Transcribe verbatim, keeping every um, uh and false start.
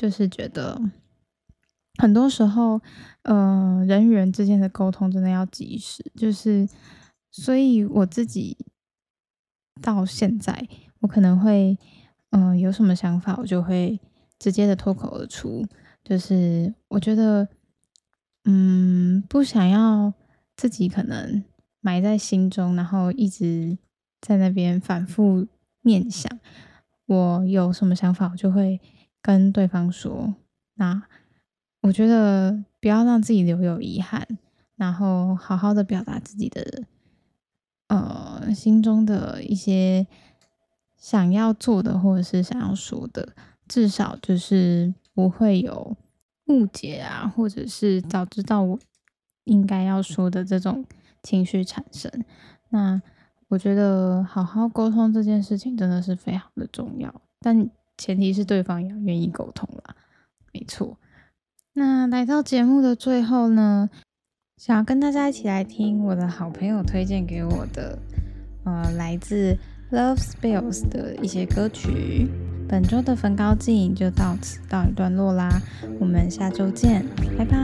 就是觉得很多时候，呃，人与人之间的沟通真的要及时，就是所以我自己到现在，我可能会，嗯、有什么想法，我就会直接的脱口而出，就是我觉得，嗯，不想要自己可能埋在心中，然后一直在那边反复念想。我有什么想法，我就会跟对方说。那我觉得不要让自己留有遗憾，然后好好的表达自己的呃心中的一些想要做的或者是想要说的，至少就是不会有误解啊，或者是早知道我应该要说的这种情绪产生。那我觉得好好沟通这件事情真的是非常的重要，但前提是对方也要愿意沟通啦。没错。那来到节目的最后呢，想要跟大家一起来听我的好朋友推荐给我的，呃，来自 Love Spills 的一些歌曲。本周的焚高镜就到此告一段落啦，我们下周见，拜拜。